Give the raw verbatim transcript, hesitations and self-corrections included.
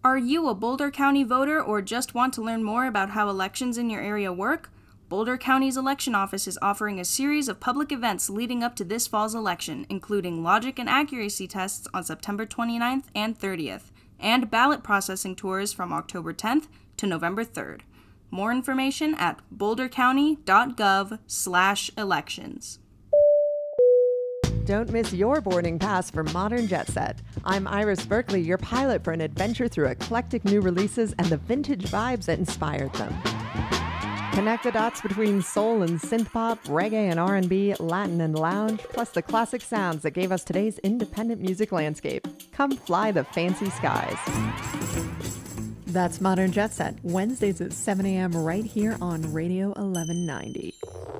Are you a Boulder County voter or just want to learn more about how elections in your area work? Boulder County's election office is offering a series of public events leading up to this fall's election, including logic and accuracy tests on September twenty-ninth and thirtieth, and ballot processing tours from October tenth to November third. More information at bouldercounty.gov slash elections. Don't miss your boarding pass for Modern Jet Set. I'm Iris Berkeley, your pilot for an adventure through eclectic new releases and the vintage vibes that inspired them. Connect the dots between soul and synthpop, reggae and R and B, Latin and lounge, plus the classic sounds that gave us today's independent music landscape. Come fly the fancy skies. That's Modern Jet Set, Wednesdays at seven a.m. right here on Radio eleven ninety.